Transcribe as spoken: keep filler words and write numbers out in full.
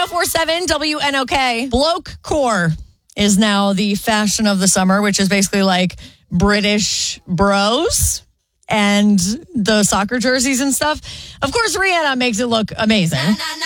four seven W N O K. Bloke core is now the fashion of the summer, which is basically like British bros and the soccer jerseys and stuff. Of course, Rihanna makes it look amazing.